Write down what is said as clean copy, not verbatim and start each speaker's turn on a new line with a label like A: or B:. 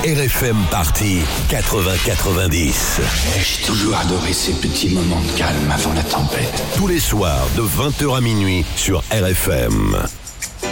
A: RFM Party 80-90.
B: J'ai toujours adoré ces petits moments de calme avant la tempête.
A: Tous les soirs de 20h à minuit sur RFM.